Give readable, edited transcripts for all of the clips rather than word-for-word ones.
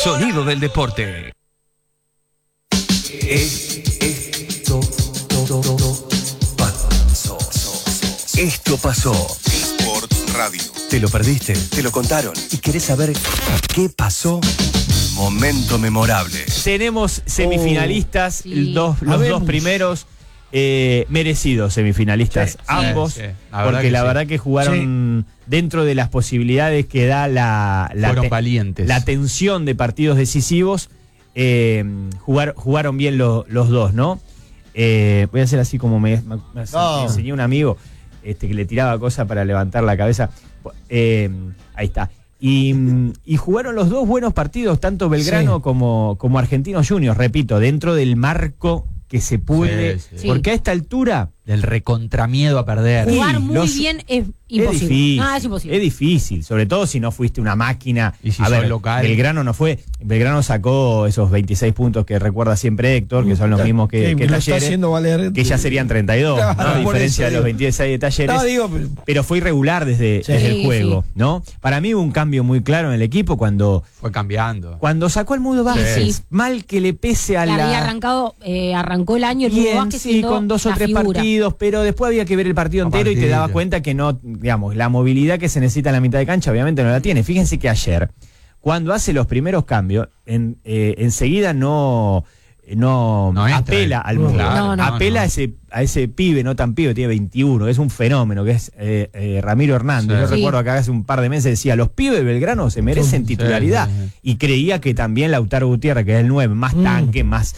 sonido del deporte. Esto pasó. Sports Radio. ¿Te lo perdiste? ¿Te lo contaron? ¿Y querés saber qué pasó? Momento memorable. Tenemos semifinalistas, sí. los dos primeros merecidos semifinalistas, Sí, ambos, sí. porque la verdad que jugaron dentro de las posibilidades que da Fueron valientes. la tensión de partidos decisivos. Jugaron bien los dos, ¿no? Voy a hacer así como me enseñó un amigo que le tiraba cosas para levantar la cabeza. Ahí está. Y jugaron los dos buenos partidos, tanto Belgrano como Argentinos Juniors, repito, dentro del marco que se puede, porque a esta altura del recontramiedo a perder. Jugar muy bien es imposible. Es imposible. Es difícil, sobre todo si no fuiste una máquina. Y si a ver, local. Belgrano no fue. Belgrano sacó esos 26 puntos que recuerda siempre Héctor, que son los mismos que Talleres, que ya serían 32, ¿no? A diferencia de los 26 de Talleres. Pero fue irregular desde el juego, ¿no? Para mí hubo un cambio muy claro en el equipo cuando fue cambiando. Cuando sacó al Mudo Vázquez, mal que le pese a había arrancó el año el Mudo Vázquez siendo con 2 o 3 partidos, pero después había que ver el partido entero y te dabas cuenta que no, digamos, la movilidad que se necesita en la mitad de cancha obviamente no la tiene. Fíjense que ayer, cuando hace los primeros cambios, enseguida no apela al Mudo, apela a ese pibe, no tan pibe, tiene 21, es un fenómeno, que es Ramiro Hernández. Yo recuerdo acá hace un par de meses decía, los pibes de Belgrano se merecen titularidad, y creía que también Lautaro Gutiérrez, que es el 9, más tanque, más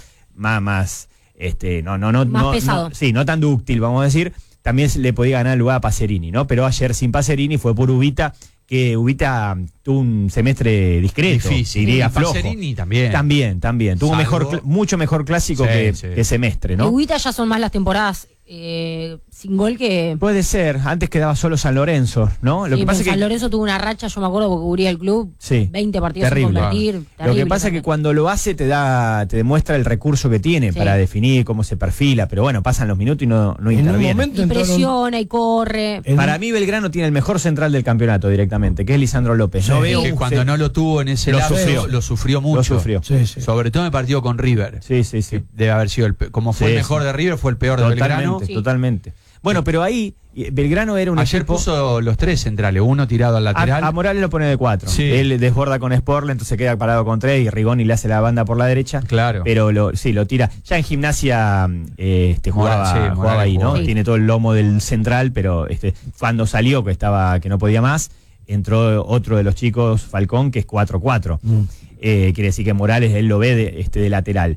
pesado. No tan dúctil, vamos a decir, también le podía ganar el lugar a Pacerini, ¿no? Pero ayer sin Pacerini fue por Ubita, que Ubita tuvo un semestre discreto, difícil, diría flojo. Pacerini también. Tuvo mucho mejor clásico que semestre, ¿no? Ubita ya son más las temporadas sin gol que... Puede ser, antes quedaba solo San Lorenzo, ¿no? Lo que pasa es que San Lorenzo tuvo una racha, yo me acuerdo porque cubría el club, 20 partidos sin convertir. Lo que pasa es que cuando lo hace te demuestra el recurso que tiene para definir cómo se perfila, pero bueno, pasan los minutos y no interviene. Y presiona y corre. Para mí Belgrano tiene el mejor central del campeonato directamente, que es Lisandro López. No veo que cuando no lo tuvo en ese lado lo sufrió mucho. Lo sufrió. Sobre todo en el partido con River. Sí. Debe haber sido como fue el mejor de River, fue el peor de Belgrano. Totalmente. Bueno, pero ahí Belgrano era un Ayer equipo... puso los 3 centrales, uno tirado al lateral. A Morales lo pone de 4. Él desborda con Sporle, entonces queda parado con 3 y Rigoni le hace la banda por la derecha. Claro. Pero lo tira. Ya en Gimnasia jugaba ahí, ¿no? Tiene todo el lomo del central, pero cuando salió que no podía más, entró otro de los chicos, Falcón, que es 4-4. Quiere decir que Morales él lo ve de lateral.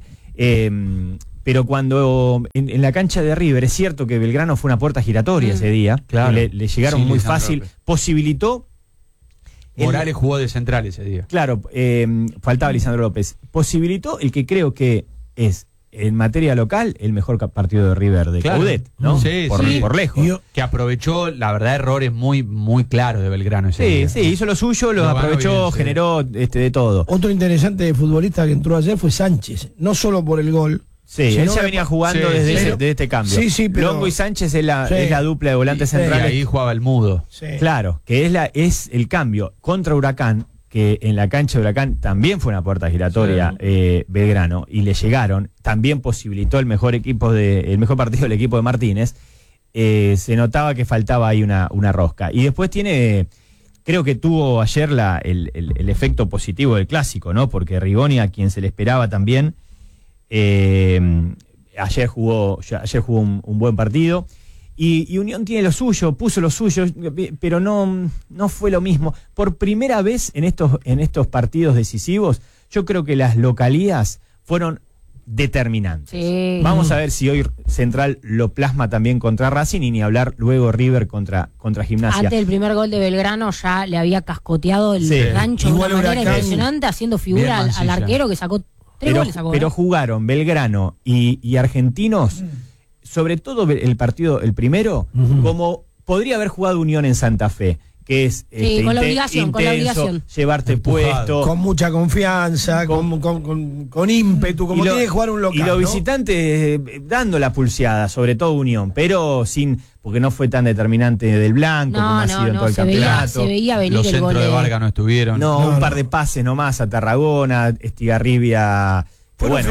Pero cuando en la cancha de River, es cierto que Belgrano fue una puerta giratoria ese día, claro. Le llegaron muy fácil, posibilitó... Morales jugó de central ese día. Claro, faltaba Lisandro López. Posibilitó el que creo que es, en materia local, el mejor partido de River de Coudet, ¿no? Por lejos. Que aprovechó, la verdad, errores muy, muy claros de Belgrano ese día. Sí, hizo lo suyo, lo aprovechó, bien, generó de todo. Otro interesante futbolista que entró ayer fue Sánchez, no solo por el gol. Sí, él ya venía jugando desde este cambio. Pero... Longo y Sánchez es la dupla de volantes centrales. Y ahí jugaba el Mudo. Claro, que es el cambio contra Huracán, que en la cancha de Huracán también fue una puerta giratoria Belgrano, y le llegaron, también posibilitó el mejor partido del equipo de Martínez. Se notaba que faltaba ahí una rosca. Y después creo que tuvo ayer el efecto positivo del clásico, ¿no? Porque Rigoni, a quien se le esperaba también, ayer jugó un buen partido, y Unión tiene lo suyo, puso lo suyo, pero no fue lo mismo. Por primera vez en estos partidos decisivos, yo creo que las localías fueron determinantes. Vamos a ver si hoy Central lo plasma también contra Racing, y ni hablar luego River contra Gimnasia. Antes del primer gol de Belgrano ya le había cascoteado el gancho de una manera impresionante, haciendo figura al arquero que sacó. Pero jugaron Belgrano y Argentinos, sobre todo el primero, como podría haber jugado Unión en Santa Fe, que es con la obligación, intenso, con la obligación. llevarte puesto. Con mucha confianza, con ímpetu, como tiene que jugar un local. Y los visitantes dando la pulseada, sobre todo Unión, pero porque no fue tan determinante del blanco como ha sido en todo el campeonato. Se veía venir los el gol centros de Vargas no estuvieron. Un par de pases nomás a Tarragona, Estigarribia. Fueron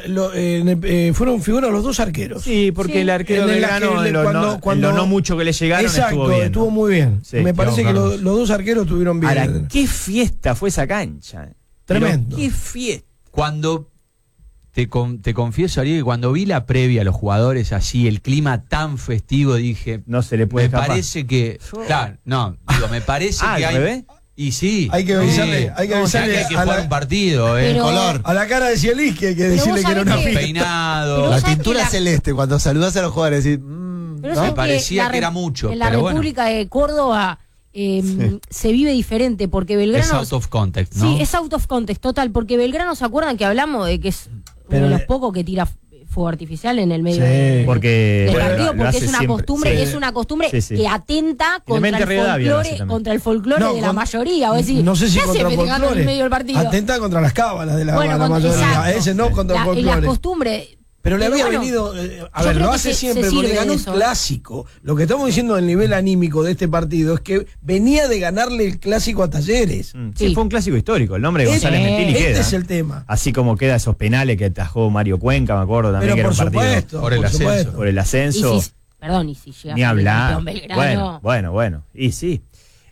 figuras los dos arqueros. Sí, porque el arquero de Belgrano, cuando no mucho que le llegaron, estuvo bien. Estuvo muy bien. Sí, me parece que los dos arqueros estuvieron bien. Ahora, qué fiesta fue esa cancha. Tremendo. Pero qué fiesta. Cuando te confieso, Ariel, que cuando vi la previa a los jugadores así, el clima tan festivo, dije, no se le puede escapar. Me parece que, claro, me parece que hay... ¿Bebé? Y sí. Hay que avisarle, hay que jugar un partido, color. A la cara de Cielis que hay que decirle que era una fiesta. Peinado. La pintura celeste, cuando saludás a los jugadores, decís, me parecía que era mucho. En la República de Córdoba se vive diferente, porque Belgrano... Es out of context, ¿no? Sí, es out of context, total, porque Belgrano, ¿se acuerdan que hablamos de que es uno de los pocos que tira fuego artificial en el medio del partido? Porque es una costumbre que atenta contra el folclore de la mayoría. No sé si contra el folclore, medio del partido? Atenta contra las cábalas de la mayoría. Ese no contra el folclore. Las costumbres... Pero le había venido, lo hace siempre porque ganó un clásico. Lo que estamos diciendo del nivel anímico de este partido es que venía de ganarle el clásico a Talleres. Sí, fue un clásico histórico. El nombre de González Mentili queda. Este es el tema. Así como queda esos penales que atajó Mario Cuenca, me acuerdo también. Pero que era un partido por el ascenso. Y si llega ni hablar. Belgrano. Bueno. Y sí,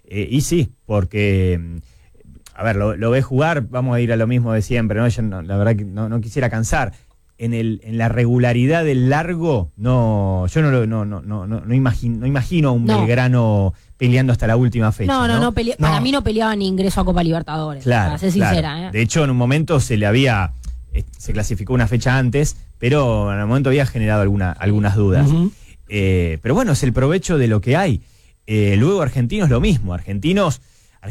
porque... A ver, lo ves jugar, vamos a ir a lo mismo de siempre, ¿no? Yo la verdad que no quisiera cansar. En la regularidad del largo, yo no imagino un Belgrano peleando hasta la última fecha. Para mí no peleaba ni ingreso a Copa Libertadores, para ser sincera. De hecho, en un momento se clasificó una fecha antes, pero en el momento había generado algunas dudas. Pero bueno, es el provecho de lo que hay. Luego Argentinos lo mismo. Argentinos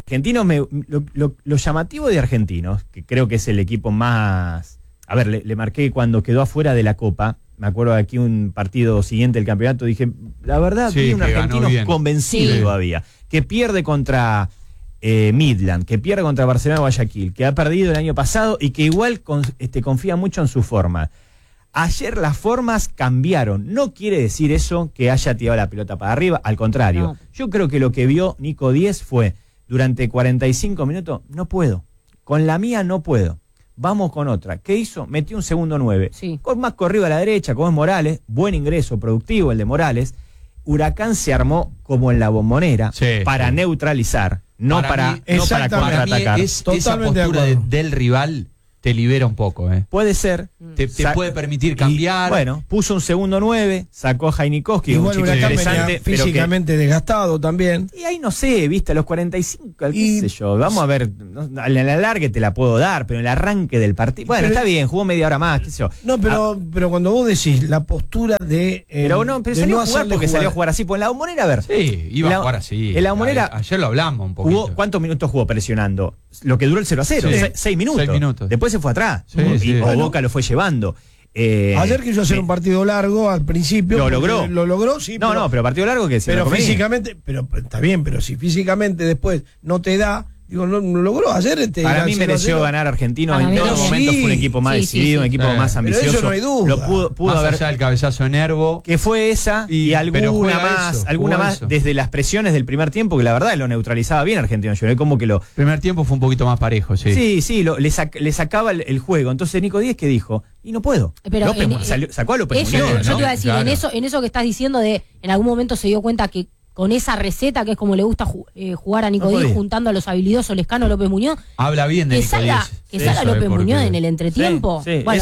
lo llamativo de Argentinos, que creo que es el equipo más... A ver, le marqué cuando quedó afuera de la Copa. Me acuerdo de aquí un partido siguiente del campeonato. Dije, la verdad, vi un argentino convencido todavía. Que pierde contra Midland, que pierde contra Barcelona Guayaquil, que ha perdido el año pasado y que igual confía mucho en su forma. Ayer las formas cambiaron. No quiere decir eso que haya tirado la pelota para arriba. Al contrario. No. Yo creo que lo que vio Nico Díez fue, durante 45 minutos, no puedo. Con la mía no puedo. Vamos con otra. ¿Qué hizo? Metió un segundo 9. Con más corrido a la derecha, como es Morales. Buen ingreso, productivo el de Morales. Huracán se armó como en la Bombonera para neutralizar, no para contraatacar. Esa postura del rival te libera un poco. Puede ser. Te puede permitir cambiar. Puso un segundo 9, sacó a Jainikowski, igual un chico interesante. Físicamente desgastado también. Y ahí no sé, viste, a los 45, qué sé yo. Vamos a ver, en el alargue te la puedo dar, pero en el arranque del partido. Bueno, está bien, jugó media hora más, qué sé yo. No, pero cuando vos decís la postura de. Pero salió a jugar porque salió a jugar así. Pues en la Bombonera, a ver. Sí, iba a jugar así. En la Bombonera. Ayer lo hablamos un poquito. ¿Cuántos minutos jugó presionando? Lo que duró el 0-0, 6 minutos. 6 minutos. Después se fue atrás. Boca lo fue llevando. Ayer quiso hacer un partido largo al principio. Lo logró, sí. Pero partido largo que se pero físicamente, pero está bien, pero si físicamente después no te da, no logró ayer. Para mí mereció ganar Argentino. En todo momento fue un equipo más decidido, un equipo más ambicioso. Pero eso no hay duda. Lo pudo más haber allá del cabezazo de Nervo. Que fue esa y alguna más desde las presiones del primer tiempo, que la verdad lo neutralizaba bien Argentino. Yo como que primer tiempo fue un poquito más parejo, sí. Sí, le sacaba el juego. Entonces Nico Díez, ¿qué dijo? Y no puedo. Pero sacó a López Muñoz. Yo te iba a decir, en eso que estás diciendo de en algún momento se dio cuenta que con esa receta que es como le gusta jugar a Nico Díez, juntando a los habilidosos Lescano, López Muñoz. Habla bien de Nico Díez. Que salga López Muñoz en el entretiempo. Sí. Bueno,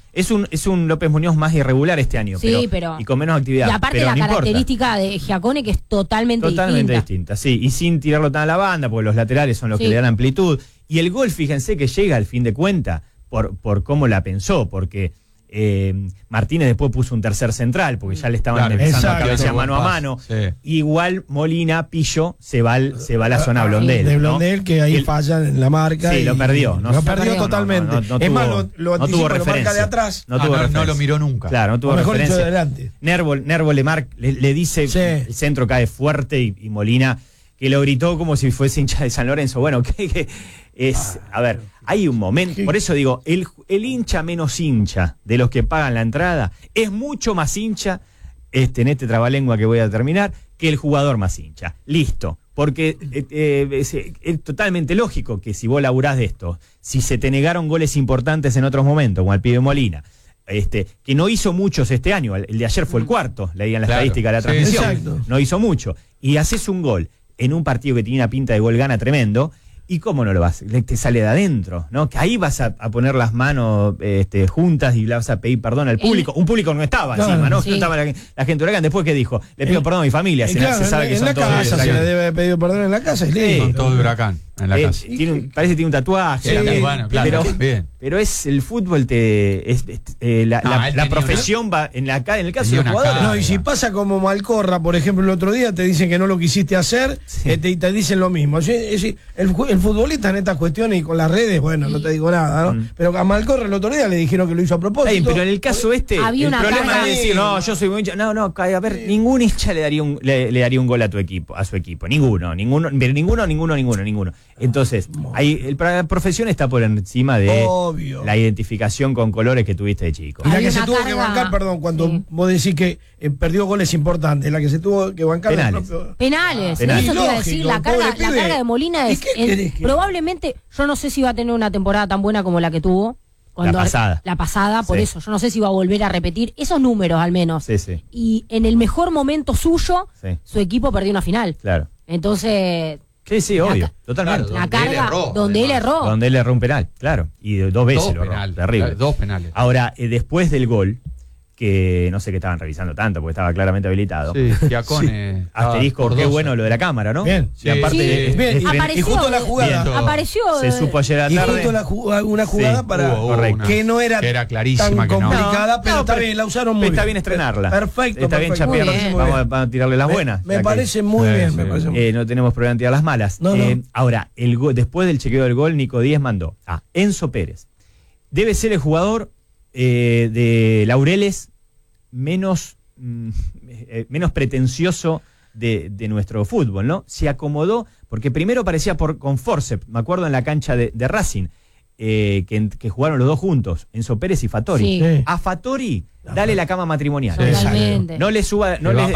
es un López Muñoz más irregular este año, pero y con menos actividad. Y aparte la característica de Giacone, que es totalmente distinta. Sí, y sin tirarlo tan a la banda, porque los laterales son los que le dan amplitud. Y el gol, fíjense que llega al fin de cuenta por cómo la pensó, porque Martínez después puso un tercer central porque ya le estaban empezando a cabecear mano a mano. Igual Molina, Pillo se va a la zona Blondel. De Blondel, ¿no? Que ahí fallan en la marca. Sí, lo perdió. Lo perdió totalmente. Es más, lo tuvo referencia. Lo marca de atrás. No lo miró nunca. Claro, no tuvo referencia. Mejor adelante. Nervo le dice, el centro cae fuerte y Molina, que lo gritó como si fuese hincha de San Lorenzo. Bueno, que es, a ver, hay un momento, por eso digo, el hincha menos hincha de los que pagan la entrada es mucho más hincha, en este trabalengua que voy a terminar, que el jugador más hincha. Listo. Porque es totalmente lógico que si vos laburás de esto, si se te negaron goles importantes en otros momentos, como el pibe Molina, que no hizo muchos este año, el de ayer fue el cuarto, leían la estadística de la transmisión, no hizo mucho, y haces un gol en un partido que tiene una pinta de gol gana tremendo, ¿y cómo no lo vas? Te sale de adentro, ¿no? Que ahí vas a poner las manos juntas y le vas a pedir perdón al público. Un público no estaba encima, ¿no? Sí. No estaba la gente de Huracán. Después, ¿qué dijo? Le pido perdón a mi familia. Se sabe que son todos de Huracán. Se le debe haber pedido perdón en la casa. Son todos de Huracán en la casa. Parece que tiene un tatuaje. Bueno, claro, pero es el fútbol, la profesión va en el caso de los jugadores. No, y si pasa como Malcorra, por ejemplo, el otro día te dicen que no lo quisiste hacer, te dicen lo mismo. El futbolista en estas cuestiones y con las redes, bueno, no te digo nada, ¿no? Pero a Malcorra el otro día le dijeron que lo hizo a propósito. Pero en el caso el problema es decir, no, yo soy muy hincha. No, a ver, ningún hincha le daría un gol a su equipo. Ninguno. Entonces, la profesión está por encima de la identificación con colores que tuviste de chico. Y la que se tuvo que bancar, perdón, cuando vos decís que perdió goles importantes, la que se tuvo que bancar penales. Eso te iba a decir, la carga de Molina es probablemente, yo no sé si va a tener una temporada tan buena como la que tuvo la pasada, por eso yo no sé si va a volver a repetir esos números al menos. Sí. Y en el mejor momento suyo, su equipo perdió una final. Claro. Entonces, sí, obvio, totalmente. La carga donde él erró. Donde él erró un penal, claro. Y dos veces lo erró. Terrible. 2 penales. Ahora, después del gol, que no sé qué estaban revisando tanto, porque estaba claramente habilitado. Sí, Giacone. Asterisco, qué bueno lo de la cámara, ¿no? Bien. Y aparte, bien. Apareció, y justo la jugada. Apareció. Se supo ayer a la tarde. Y justo una jugada para que no era clarísima, tan complicada, pero está bien, la usaron muy bien. Está bien estrenarla. Perfecto. Está bien chapearla. Vamos a tirarle las buenas. Me parece muy bien. No tenemos problema en tirar las malas. Ahora, después del chequeo del gol, Nico Díaz mandó a Enzo Pérez. Debe ser el jugador de Laureles menos pretencioso de nuestro fútbol, ¿no? Se acomodó, porque primero parecía con forceps, me acuerdo en la cancha de Racing, que jugaron los dos juntos, Enzo Pérez y Fattori. Sí. A Fattori, dale la cama matrimonial. Totalmente. No le suba, no le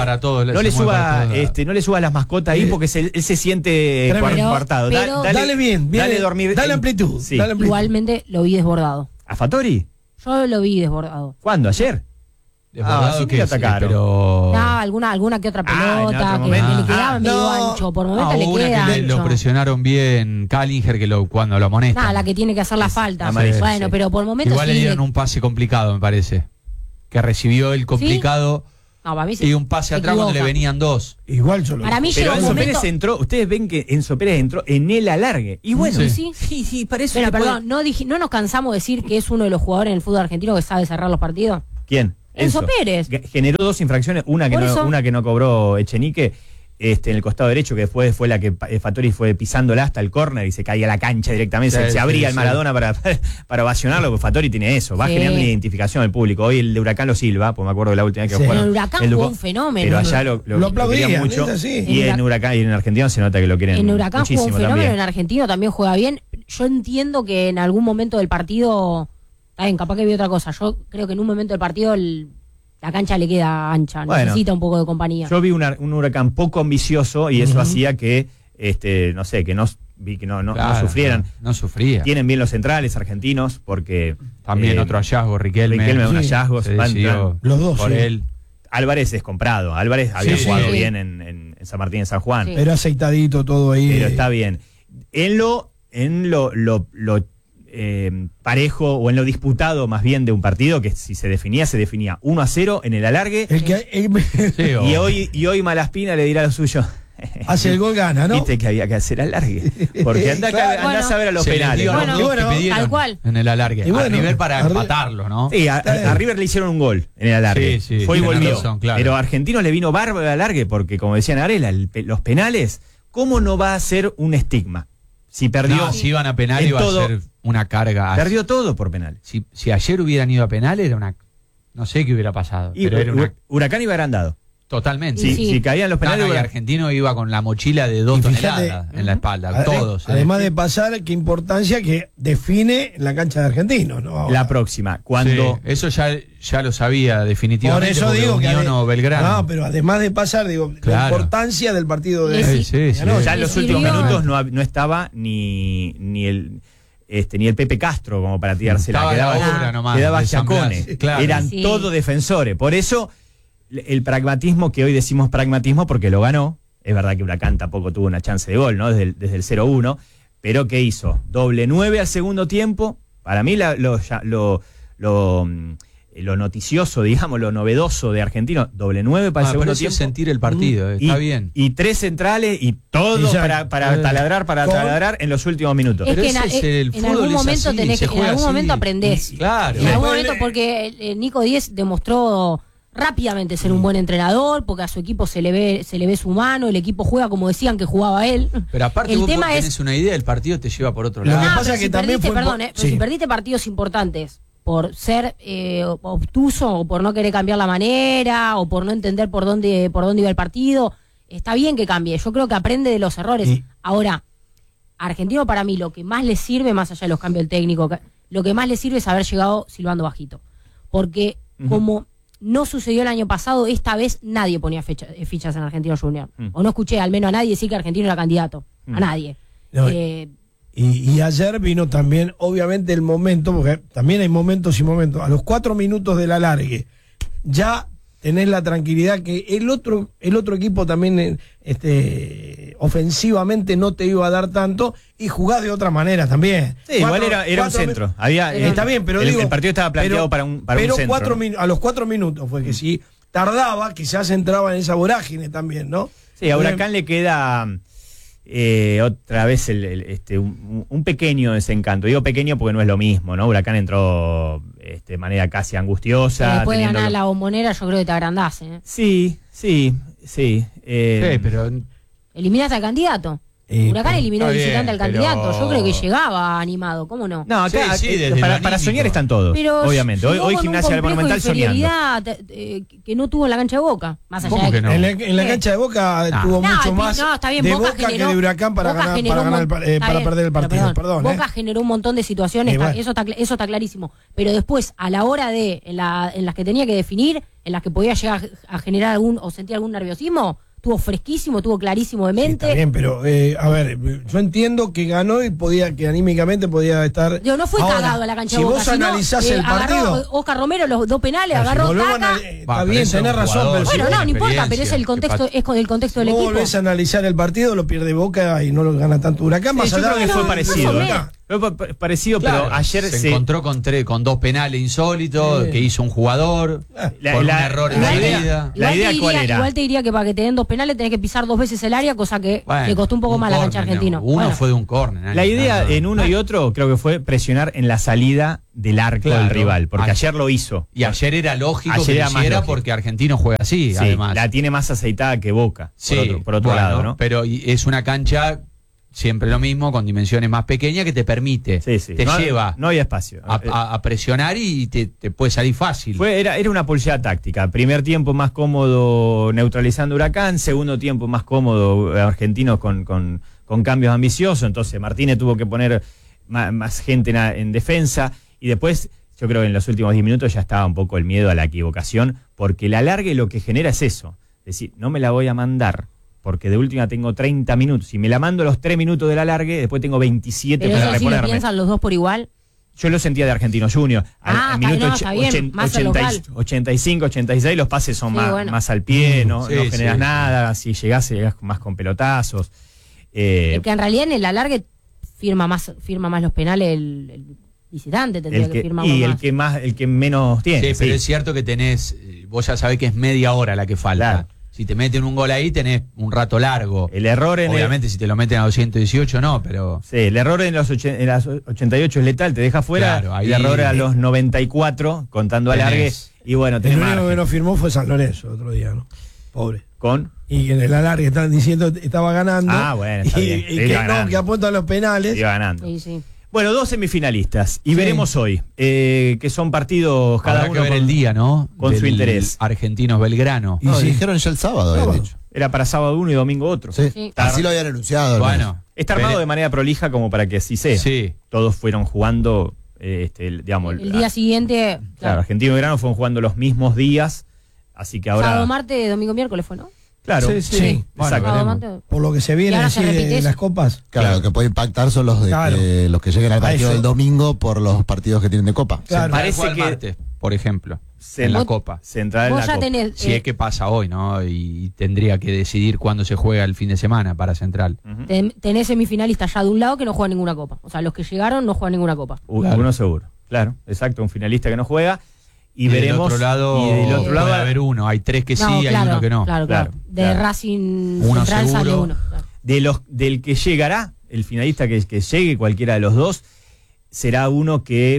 suba las mascotas ahí porque él se siente coartado. Dale bien, dale dormir. Dale amplitud. Sí. Igualmente lo vi desbordado. ¿A Fattori? Yo lo vi desbordado. ¿Cuándo? ¿Ayer? Sí que atacaron. Pero alguna que otra pelota que le quedaba medio ancho, por momentos le queda ancho. Lo presionaron bien Callinger cuando lo amonestan. La que tiene que hacer la falta. Bueno, pero por momentos igual le dieron un pase complicado, me parece. Que recibió el complicado y un pase atrás cuando le venían dos. Igual yo lo Para mí pero Enzo Pérez entró, ustedes ven que Enzo Pérez entró en el alargue. Y bueno, sí, parece. Pero perdón, ¿no nos cansamos de decir que es uno de los jugadores en el fútbol argentino que sabe cerrar los partidos? ¿Quién? Enzo Pérez. Generó 2 infracciones, una que no cobró Echenique, en el costado derecho, que después fue la que Fattori fue pisándola hasta el córner y se caía a la cancha directamente, se abría el Maradona para ovacionarlo, porque Fattori tiene eso, va generando una identificación al público. Hoy el de Huracán lo silba, pues me acuerdo de la última vez que jugaron. El Huracán fue un fenómeno. Pero allá lo aplaudían mucho. Y en Huracán y en Argentina se nota que lo quieren. En Huracán fue un fenómeno, también. en Argentino también juega bien. Yo entiendo que en algún momento del partido, capaz que vi otra cosa. Yo creo que en un momento del partido la cancha le queda ancha, necesita un poco de compañía. Yo vi un Huracán poco ambicioso y eso hacía que, no sufrieran. No sufría. Tienen bien los centrales argentinos porque... También otro hallazgo, Riquelme. Un hallazgo. Los dos, por él. Álvarez es comprado. Álvarez había jugado bien en San Martín, en San Juan. Pero aceitadito todo ahí. Pero está bien. En lo parejo o en lo disputado más bien de un partido que si se definía 1-0 en el alargue y hoy Malaspina le dirá lo suyo. Hace el gol, gana, ¿no? Viste que había que hacer alargue porque andá a saber a los penales, tal cual en el alargue a River para empatarlo, ¿no? Sí, a River le hicieron un gol en el alargue, fue y volvió, pero a Argentinos le vino bárbaro el alargue porque como decía Narela, los penales, ¿cómo no va a ser un estigma? Si perdió. Si iban a penal iba a ser una carga. Perdió todo por penal. Si ayer hubieran ido a penal era una. No sé qué hubiera pasado. Huracán iba agrandado. Totalmente. Si caían los penales. El argentino iba con la mochila de 2 toneladas en la espalda, todos. Además de pasar, qué importancia que define la cancha de Argentinos, ¿no? La próxima, cuando. Sí, eso ya lo sabía definitivamente. Por eso digo que. Belgrano. No, pero además de pasar, digo, claro, la importancia del partido de. Sí. Ya en los últimos minutos no estaba ni el Pepe Castro como para tirársela. Quedaba Giacone. Claro. Eran todos defensores. Por eso. El pragmatismo, que hoy decimos pragmatismo porque lo ganó, es verdad que Huracán tampoco tuvo una chance de gol, ¿no? Desde el 0-1, pero ¿qué hizo? Doble 9 al segundo tiempo. Para mí lo noticioso, digamos, lo novedoso de Argentino, doble 9 para el segundo tiempo. Es sentir el partido, está bien. Y 3 centrales y todo para taladrar en los últimos minutos. Es que en algún momento aprendés. Claro. En algún momento, porque Nico Díez demostró rápidamente ser un buen entrenador, porque a su equipo se le ve su mano, el equipo juega como decían que jugaba él. Pero aparte vos tenés una idea, el partido te lleva por otro lado. Lo que pasa es que también si perdiste partidos importantes por ser obtuso o por no querer cambiar la manera o por no entender por dónde iba el partido, está bien que cambie. Yo creo que aprende de los errores. Ahora, Argentino para mí lo que más le sirve, más allá de los cambios del técnico, lo que más le sirve es haber llegado silbando bajito. Porque como no sucedió el año pasado, esta vez nadie ponía fichas en Argentino Junior. O no escuché al menos a nadie decir que Argentino era candidato. A nadie. No, y ayer vino también, obviamente, el momento, porque también hay momentos y momentos. A los 4 minutos del alargue, ya tenés la tranquilidad que el otro equipo también ofensivamente no te iba a dar tanto y jugás de otra manera también. Sí, igual era un centro. Está bien, pero el partido estaba planteado para un centro. A los 4 minutos fue que si tardaba, quizás entraba en esa vorágine también, ¿no? Sí, a Huracán le queda otra vez un pequeño desencanto. Digo pequeño porque no es lo mismo, ¿no? Huracán entró de manera casi angustiosa. Después de ganar la Bombonera, yo creo que te agrandás, ¿eh? Sí. Pero eliminaste al candidato. Huracán eliminó de visitante al candidato. Yo creo que llegaba animado, ¿cómo no? No, acá, para soñar están todos, pero obviamente. Hoy Gimnasia del Monumental soñando. Que no tuvo en la cancha de Boca. Más allá de que no? En la cancha de Boca tuvo mucho más de Boca que de Huracán para perder el partido. Perdón, Boca generó un montón de situaciones, eso está clarísimo. Pero después, a la hora de en las que tenía que definir, en las que podía llegar a generar o sentir algún nerviosismo, estuvo fresquísimo, estuvo clarísimo de mente. Sí, está bien, pero a ver, yo entiendo que ganó y que anímicamente podía estar. Yo no fue cagado a la cancha de Boca. Si vos analizás el partido. Oscar Romero los 2 penales, agarró caca. Está bien, tenés razón, pero bueno, no importa, pero es el contexto, es con el contexto del equipo. Vos volvés a analizar el partido, lo pierde Boca y no lo gana tanto Huracán. Más yo creo que fue parecido. Fue parecido, claro, pero ayer se encontró con 2 penales insólitos que hizo un jugador por un error en la vida. La idea cuál era. Igual te diría que para que te den 2 penales tenés que pisar 2 veces el área, cosa que le costó un poco más a la cancha Argentino. Uno fue de un córner. La idea en uno y otro creo que fue presionar en la salida del arco del rival, porque ayer lo hizo. Y ayer era lógico que lo hiciera porque Argentino juega así, además. La tiene más aceitada que Boca, por otro lado, ¿no? Pero es una cancha siempre lo mismo, con dimensiones más pequeñas, que te permite, te lleva no hay espacio a presionar y te puede salir fácil. Era una pulseada táctica. Primer tiempo más cómodo neutralizando Huracán, segundo tiempo más cómodo Argentinos con cambios ambiciosos, entonces Martínez tuvo que poner más gente en defensa y después yo creo que en los últimos 10 minutos ya estaba un poco el miedo a la equivocación, porque el alargue lo que genera es eso, es decir, no me la voy a mandar porque de última tengo 30 minutos. Si me la mando los 3 minutos del alargue, después tengo 27 pero para reponerme. ¿Pero lo piensan los dos por igual? Yo lo sentía de Argentino Junior. Al minuto 85, 86, los pases son más al pie, no generas nada. Si llegás más con pelotazos. Que en realidad en el alargue firma más los penales el visitante, tendría que firmar más. El que menos tiene. Sí, pero es cierto que vos ya sabés que es media hora la que falta. Claro. Si te meten un gol ahí, tenés un rato largo. El error obviamente, si te lo meten a 218, no, pero. Sí, el error en las 88 es letal, te deja fuera. Claro, ahí, el error a los 94, contando alargue. Y bueno, el único que no firmó fue San Lorenzo otro día, ¿no? Pobre. Y en el alargue estaban diciendo estaba ganando. Ah, bueno, está bien. Que apunta a los penales. Iba ganando. Sí. Bueno, 2 semifinalistas. Y veremos hoy, que son partidos cada Habrá uno que ver el día, ¿no? Con su interés. Argentinos Belgrano. Y dijeron ya el sábado, habían dicho. Era para sábado uno y domingo otro. Sí. Así lo habían anunciado. Bueno. Está armado de manera prolija como para que así sea. Sí. Todos fueron jugando, digamos... El día siguiente... Claro, Argentino y Belgrano fueron jugando los mismos días, así que ahora... Sábado, martes, domingo, miércoles fue, ¿no? Claro, Sí. Exacto. Por lo que se viene así de las copas. Claro, lo que puede impactar son los los que lleguen al partido del domingo por los partidos que tienen de Copa. Claro. Parece que martes, por ejemplo, en la Copa. Central en la Copa. Si es que pasa hoy, ¿no? Y tendría que decidir cuándo se juega el fin de semana para Central. Tenés semifinalistas ya de un lado que no juegan ninguna Copa. O sea, los que llegaron no juegan ninguna Copa. Uno seguro. Claro, exacto, un finalista que no juega. Y Del veremos. otro lado puede haber uno. Hay 3 que sí, hay uno que no. Claro. De Racing Uno Central seguro. sale uno. Claro. Del que llegará, el finalista que llegue, cualquiera de los dos, será uno que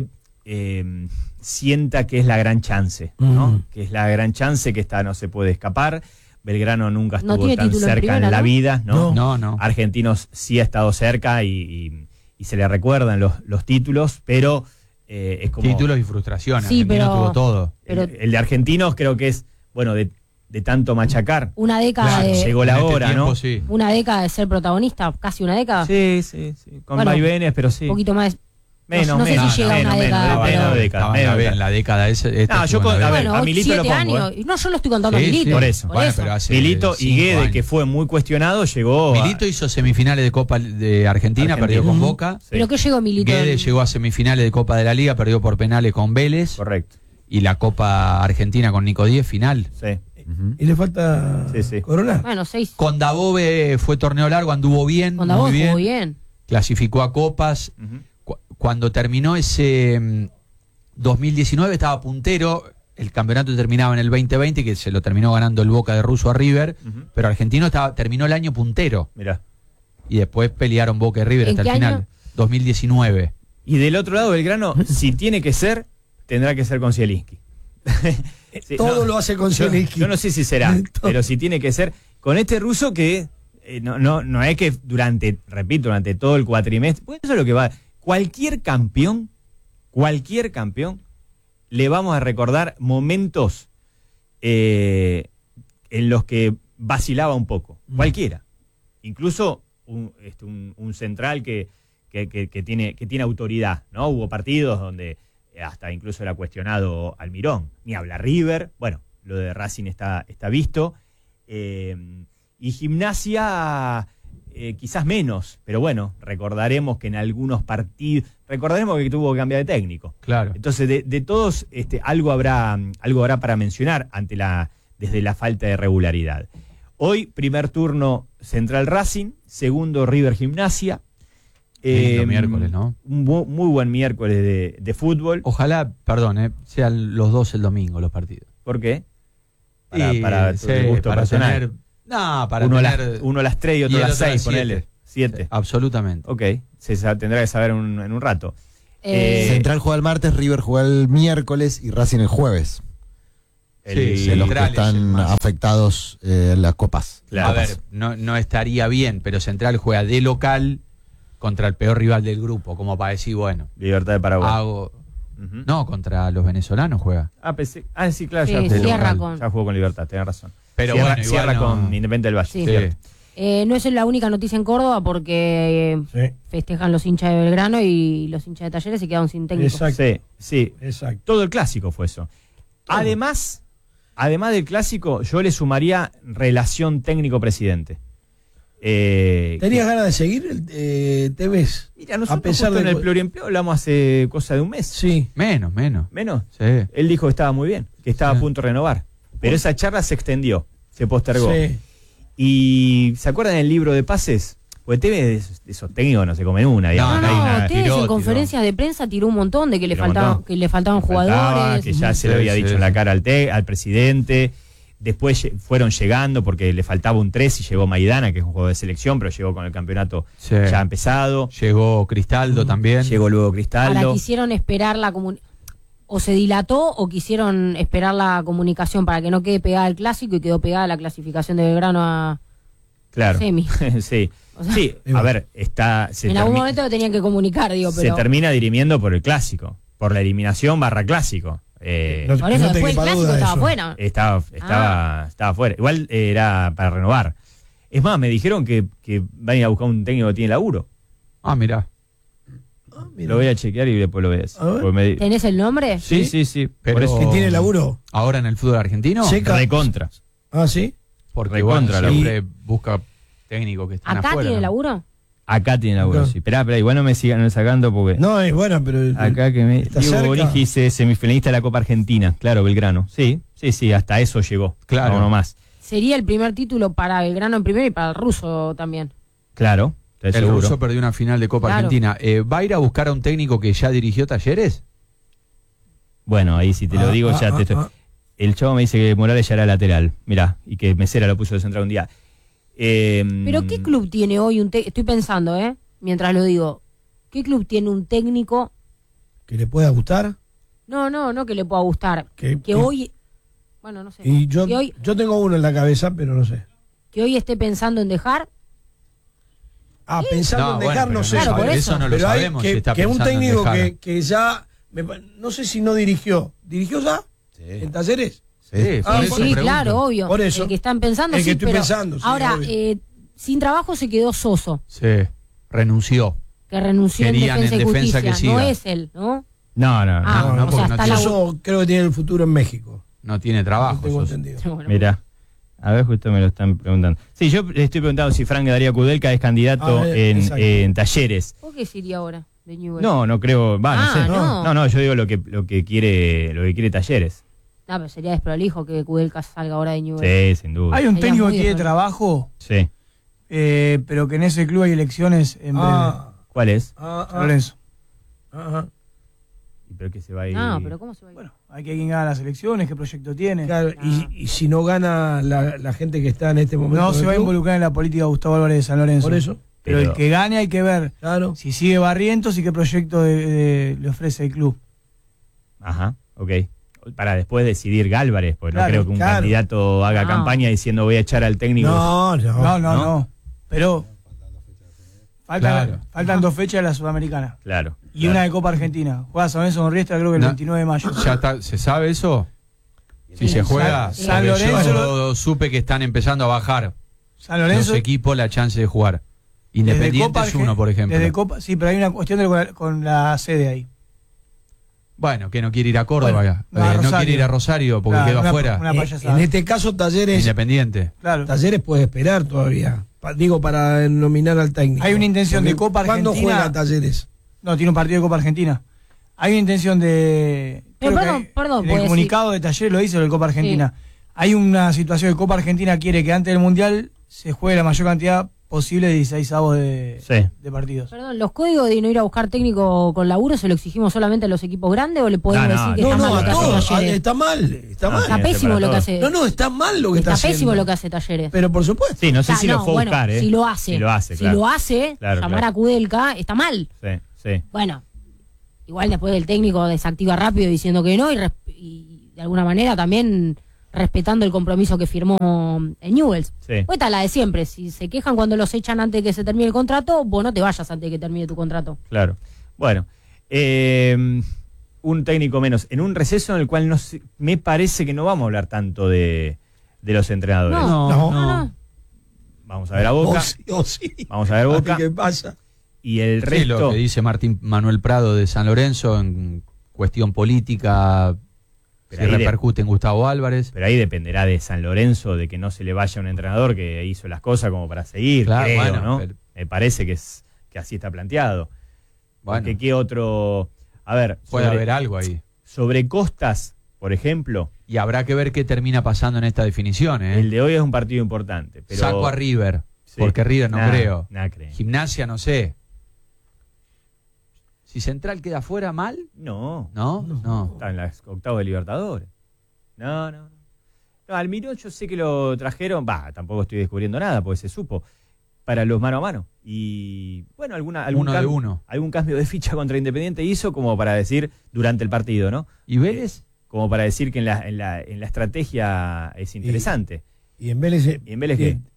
sienta que es la gran chance, ¿no? Que es la gran chance, que esta no se puede escapar. Belgrano nunca estuvo tan cerca en la vida, ¿no? No. Argentinos sí ha estado cerca y se le recuerdan los títulos, pero es como... Títulos y frustraciones. Sí, Argentino pero- tuvo todo. El de Argentinos creo que es, bueno, de tanto machacar. Una década Claro, de... Llegó la En este hora, tiempo, ¿no? sí. Una década de ser protagonista, casi una década. Sí. Con Bueno, vaivenes, pero sí. Un poquito más. Menos, no sé menos, si llega a una menos, década, menos, pero... menos década, Estaba menos bien, década. la década esa. No, yo estuvo en la a ver, década. a Milito lo 7 pongo, años. No, yo lo estoy contando a Sí, Milito. sí. Por eso. Bueno, pero hace Milito y 5 Guede, años. que fue muy cuestionado, llegó Milito hizo semifinales de Copa de Argentina, perdió con Boca. Sí. ¿Pero qué llegó Milito? Guede llegó a semifinales de Copa de la Liga, perdió por penales con Vélez. Correcto. Y la Copa Argentina con Nico Díez, final. Sí. Y le falta Sí. Corona. Bueno, 6. Con Dabove fue torneo largo, anduvo bien, Cuando vos muy bien. jugó bien. Clasificó a Copas. Cuando terminó ese 2019 estaba puntero. El campeonato terminaba en el 2020, que se lo terminó ganando el Boca de Russo a River. Pero Argentino terminó el año puntero. Mirá. Y después pelearon Boca y River ¿En hasta el qué final. año? 2019. Y del otro lado, Belgrano, si tiene que ser, tendrá que ser con Zielinski. Sí, Todo lo hace con Zielinski. Yo no sé si será, Todo. pero si tiene que ser con este ruso que no es que durante todo el cuatrimestre, pues eso es lo que va. Cualquier campeón, le vamos a recordar momentos en los que vacilaba un poco. Cualquiera. Incluso un central que tiene autoridad, ¿no? Hubo partidos donde hasta incluso era cuestionado Almirón. Ni habla River. Bueno, lo de Racing está visto. Y Gimnasia quizás menos, pero bueno, recordaremos que en algunos partidos, recordaremos que tuvo que cambiar de técnico. Claro. Entonces, de todos, algo habrá para mencionar desde la falta de regularidad. Hoy, primer turno Central Racing, segundo River Gimnasia. Lindo miércoles, ¿no? Un muy buen miércoles de fútbol. Ojalá, perdón, sean los dos el domingo los partidos. ¿Por qué? Y, Para tu sí, gusto para personal. tener... No, para uno, tener... uno a las 3 y otro y a el las otro a las 6, ponele. 7. Absolutamente. Ok, tendrá que saber en un rato. Central juega el martes, River juega el miércoles y Racing el jueves. Sí, De los que Central es el están más. afectados en las copas. Claro. A ver, no estaría bien, pero Central juega de local contra el peor rival del grupo, como para decir, bueno, Libertad de Paraguay. hago... No, contra los venezolanos juega. Sí, claro, Sí, ya, cierra local. con- Ya jugó con Libertad, tenés razón. Pero cierra, bueno, igual cierra no- con Independiente del Valle. Sí. cierto. No es la única noticia en Córdoba porque Sí, festejan los hinchas de Belgrano y los hinchas de Talleres se quedaron sin técnico. exacto. Sí. Exacto. Todo el clásico fue eso. Además del clásico, yo le sumaría relación técnico-presidente. ¿Tenías ganas de seguir Tevez? Mira, nosotros a pesar justo de en el pluriempleo hablamos hace cosa de un mes. Sí. Menos. ¿Menos? Sí. Él dijo que estaba muy bien, que estaba a punto de renovar. Pero esa charla se extendió, se postergó. Sí. Y ¿se acuerdan del libro de pases? Porque Tevez de esos técnicos no se comen una, digamos. No, hay una- Tevez tiró. en conferencias de prensa tiró un montón de que le Tiró un faltaban, montón. que le faltaban faltaba, jugadores. que ya se le había dicho en la cara al presidente. Después fueron llegando porque le faltaba un 3 y llegó Maidana, que es un juego de selección, pero llegó con el campeonato Sí. ya empezado. Llegó Cristaldo también. Ahora Cristaldo. quisieron esperar o se dilató o quisieron esperar la comunicación para que no quede pegada el clásico y quedó pegada la clasificación de Belgrano a Claro. semi. Sí. O sea, sí, a ver, en algún momento lo tenían que comunicar, digo, pero... Se termina dirimiendo por el clásico, por la eliminación / clásico. Por eso, después el clásico estaba afuera. Estaba afuera. Igual era para renovar. Es más, me dijeron que van a ir a buscar un técnico que tiene laburo. Mirá. Lo voy a chequear y después lo ves. ¿Tenés el nombre? Sí. Pero por eso. ¿Que tiene laburo? ¿Ahora en el fútbol argentino? Recontra. ¿Sí? Porque Recontra, siempre busca técnicos que están ¿Acá afuera. tiene laburo? Acá tiene laburo, sí. Esperá, igual no me sigan sacando porque... No, es bueno, pero... Acá que me... está Diego cerca. Bonigi dice semifinalista de la Copa Argentina. Claro, Belgrano. Sí, hasta eso llegó. Claro. No más. Sería el primer título para Belgrano en primero y para el ruso también. Claro. El seguro. ruso perdió una final de Copa Argentina. ¿Va a ir a buscar a un técnico que ya dirigió Talleres? Bueno, ahí si te lo digo ya te estoy... El chavo me dice que Morales ya era lateral. Mirá, y que Mesera lo puso de central un día. ¿Pero qué club tiene hoy un técnico? Estoy pensando, mientras lo digo. ¿Qué club tiene un técnico? ¿Que le pueda gustar? No que le pueda gustar. Que hoy... Bueno, no sé. Y yo tengo uno en la cabeza, pero no sé. Que hoy esté pensando en dejar... pensando en dejar, no sé. Claro, por eso no lo pero sabemos. Que, si está que un pensando en técnico dejar. que ya... no sé si no dirigió. ¿Dirigió ya? Sí. ¿En Talleres? Sí, por eso sí, pregunto. claro, obvio. Por eso. El que están pensando, El que sí, estoy pero pensando, sí, ahora, obvio. sin trabajo se quedó Soso, Sí, renunció. que renunció Querían en Defensa y en Defensa Justicia. que siga. No es él, ¿no? No. O sea, está Eso creo que tiene el futuro en México. No tiene trabajo. Tengo Soso. entendido. Bueno, Mirá. A ver, justo me lo están preguntando. Sí, yo le estoy preguntando si Frank Darío Kudelka es candidato exacto. en Talleres. ¿por qué sería ahora de Newell? No creo, no sé. no. No, yo digo lo que quiere Talleres. No, pero sería desprolijo que Kudelka salga ahora de Newell. Sí, sin duda. Hay un Sería técnico muy que quiere bueno. trabajo, Sí. pero que en ese club hay elecciones en breve. ¿Cuál es? Lorenzo. Ajá. ¿Pero que se va a ir? No, pero ¿cómo se va a ir? Bueno, hay que ver quién gana las elecciones, qué proyecto tiene. Claro, y si no gana la gente que está en este momento. No en se el va a club, Involucrar en la política de Gustavo Álvarez de San Lorenzo. Por eso. Pero el que gane hay que ver Claro. si sigue Barrientos y qué proyecto le ofrece el club. Ajá, ok. Para después decidir Gálvarez, porque Claro, no creo que un claro. candidato haga No. campaña diciendo voy a echar al técnico. No. Pero Claro. faltan 2 fechas de la Sudamericana. Claro. Y claro. una de Copa Argentina. Juega San Lorenzo con Riestra creo que el 29 de mayo. ¿Ya está, se sabe eso? Si Sí, se juega. San Porque Lorenzo yo supe que están empezando a bajar San Lorenzo... los equipos la chance de jugar. Independiente es uno, por ejemplo. Desde Copa, sí, pero hay una cuestión con la sede ahí. Bueno, que no quiere ir a Córdoba. Bueno, no, a no Rosario. quiere ir a Rosario porque Claro, quedó afuera. una payasada. En este caso, Talleres Independiente. Claro. puede esperar todavía. Para nominar al técnico. Hay una intención de Copa ¿Cuándo Argentina? juega Talleres? No, tiene un partido de Copa Argentina. Hay una intención de... Pero creo que perdón, en el puede comunicado de Talleres lo dice, lo de Copa Argentina. Hay una situación que Copa Argentina quiere que antes del Mundial se juegue la mayor cantidad posible de 16 avos de partidos. Perdón, ¿los códigos de no ir a buscar técnico con laburo se lo exigimos solamente a los equipos grandes o le podemos decir que está mal lo a que hace todos. Talleres? Está mal. Está mal. Está pésimo lo que hace. No, está mal lo que está haciendo. pésimo lo que hace Talleres. Pero por supuesto. Sí, no sé si lo fue a bueno, buscar, ¿eh? Si lo hace. Si lo hace, Si claro. lo hace, Claro, llamar claro. a Kudelka está mal. Sí. Bueno, igual después el técnico desactiva rápido diciendo que no y de alguna manera también respetando el compromiso que firmó en Newell's. Sí. Pues está la de siempre, si se quejan cuando los echan antes de que se termine el contrato, vos no te vayas antes de que termine tu contrato. Claro. Bueno, un técnico menos. En un receso en el cual me parece que no vamos a hablar tanto de los entrenadores. No. Vamos a ver a Boca. Sí. Vamos a ver Boca. ¿Qué pasa? Y el Sí, resto... lo que dice Martín Manuel Prado de San Lorenzo en cuestión política, Pero si ahí repercute en Gustavo Álvarez. Pero ahí dependerá de San Lorenzo, de que no se le vaya un entrenador que hizo las cosas como para seguir, Claro, creo, bueno, ¿no? pero- Me parece que así está planteado. Bueno, Porque qué otro... A ver, puede haber algo ahí. sobre Costas, por ejemplo, Y habrá que ver qué termina pasando en esta definición. el de hoy es un partido importante. Pero... Saco a River, Sí. porque River no Nah, creo. nah creo. Gimnasia no sé. Si Central queda fuera mal, No. no. Está en las octavos de Libertadores. No. No, Almirón yo sé que lo trajeron, tampoco estoy descubriendo nada, porque se supo, para los mano a mano. Y bueno, algún cambio de ficha contra Independiente hizo como para decir durante el partido, ¿no? ¿Y Vélez? Como para decir que en la estrategia es interesante. ¿Y en Vélez? ¿Y en Vélez qué?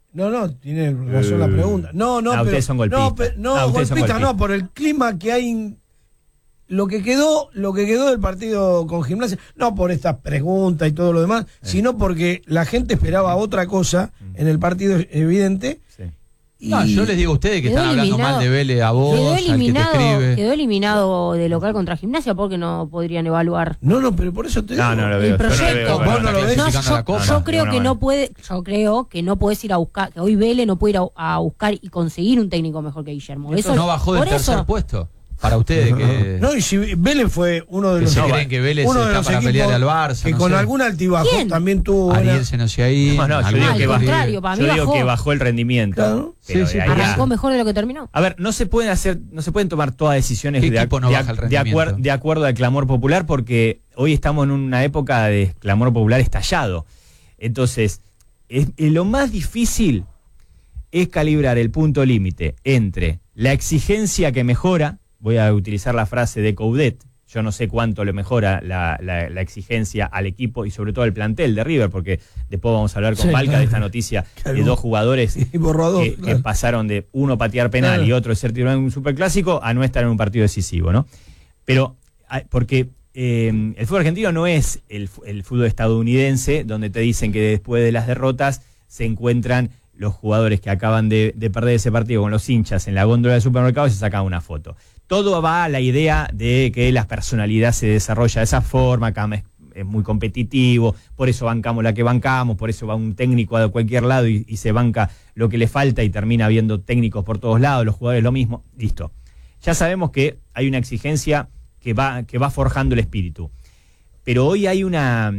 No, tiene razón la pregunta. Pero ustedes son golpistas. Golpistas no, por el clima que hay. Lo que quedó del partido con Gimnasia, no por estas preguntas y todo lo demás, sino porque la gente esperaba otra cosa en el partido evidente. Sí. No, yo les digo a ustedes que están hablando mal de Vélez a vos, al que te escribe. Quedó eliminado de local contra Gimnasia porque no podrían evaluar. No, pero por eso te digo. No lo veo. El proyecto. Vos no lo ves. Yo creo que no puedes ir a buscar, que hoy Vélez no puede ir a buscar y conseguir un técnico mejor que Guillermo. Eso no bajó del tercer puesto. Para ustedes que... No, y si Vélez fue uno de los... Que se creen que Vélez está para pelearle al Barça. Que con algún altibajo también tuvo... Ariel se nos ahí. No, yo digo que contrario, para mí digo que bajó el rendimiento. Claro. Pero arrancó mejor de lo que terminó. A ver, no se pueden tomar todas decisiones de acuerdo al clamor popular, porque hoy estamos en una época de clamor popular estallado. Entonces, lo más difícil es calibrar el punto límite entre la exigencia que mejora. Voy a utilizar la frase de Coudet. Yo no sé cuánto le mejora la exigencia al equipo y sobre todo al plantel de River, porque después vamos a hablar con Balca de esta noticia de dos jugadores que pasaron de uno patear penal y otro ser titular en un superclásico a no estar en un partido decisivo, ¿no? Pero, porque el fútbol argentino no es el fútbol estadounidense, donde te dicen que después de las derrotas se encuentran los jugadores que acaban de perder ese partido con los hinchas en la góndola del supermercado y se sacan una foto. Todo va a la idea de que la personalidad se desarrolla de esa forma, acá es muy competitivo, por eso bancamos la que bancamos, por eso va un técnico a cualquier lado y se banca lo que le falta y termina habiendo técnicos por todos lados, los jugadores lo mismo, listo. Ya sabemos que hay una exigencia que va forjando el espíritu, pero hoy hay una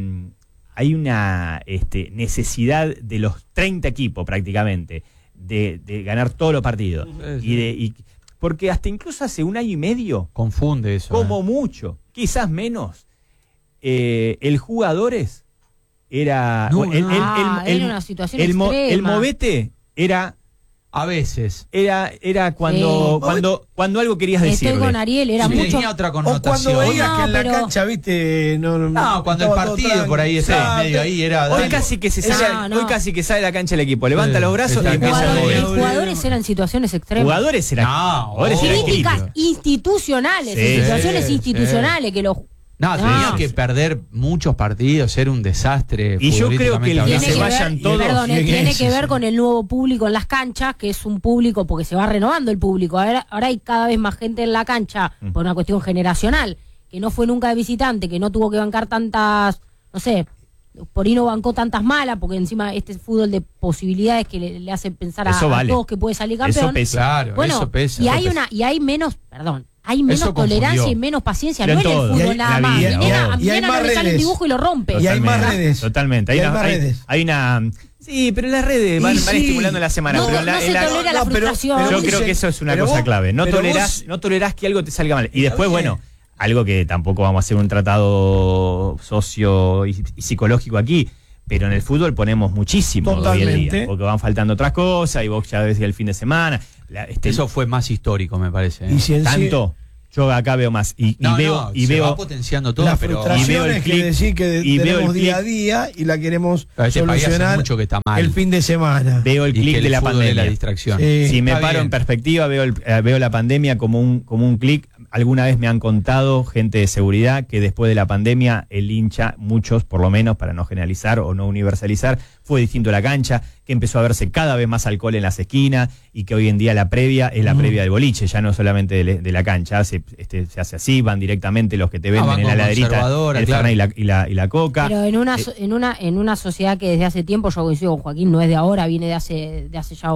necesidad de los 30 equipos prácticamente de ganar todos los partidos porque hasta incluso hace un año y medio confunde eso como mucho, quizás menos, el jugadores era era una situación extrema. El movete era a veces era cuando algo querías decirle. Estoy con Ariel, era mucho. Tenía otra connotación. O cuando veías que en la cancha, viste, cuando el partido por ahí estaba medio ahí era. Hoy casi que sale la cancha el equipo, levanta los brazos y empieza a mover. Los jugadores eran situaciones extremas. Jugadores eran críticas institucionales, situaciones institucionales que los tenía que perder muchos partidos, ser un desastre. Y yo creo que el que se vayan todos. Tiene que ver con el nuevo público en las canchas, que es un público, porque se va renovando el público. Ahora hay cada vez más gente en la cancha, por una cuestión generacional, que no fue nunca de visitante, que no tuvo que bancar tantas, no sé, por ahí no bancó tantas malas, porque encima este fútbol de posibilidades que le hace pensar a todos que puede salir campeón. Eso pesa. Claro, bueno, eso pesa. Y hay menos tolerancia y menos paciencia, no en el fútbol nada más. A mi nena no le sale un dibujo y lo rompe. Y hay más redes. Totalmente. Hay una... Sí, pero las redes van estimulando la semana. No, pero no se tolera la frustración. Yo creo que eso es una cosa clave. No tolerás que algo te salga mal. Y después, algo que tampoco vamos a hacer un tratado socio y psicológico aquí, pero en el fútbol ponemos muchísimo hoy en día, porque van faltando otras cosas y vos ya ves el fin de semana. Eso fue más histórico, me parece. Tanto. Yo acá veo más y veo va potenciando todo, la pero frustración es que decir que tenemos día a día y la queremos solucionar mucho que está mal. El fin de semana. Veo el clic de la pandemia, la distracción. Si me paro en perspectiva, veo la pandemia como un clic. Alguna vez me han contado gente de seguridad que después de la pandemia el hincha, muchos por lo menos, para no generalizar o no universalizar, fue distinto a la cancha, que empezó a verse cada vez más alcohol en las esquinas y que hoy en día la previa es la previa del boliche, ya no solamente de la cancha, se hace así, van directamente los que te venden en la heladerita, el Fernet y la coca. Pero en una sociedad que desde hace tiempo, yo coincido con Joaquín, no es de ahora, viene de hace ya